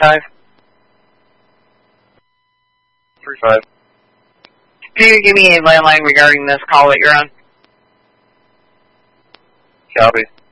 35. 35. Can you give me a landline regarding this call that you're on? Copy.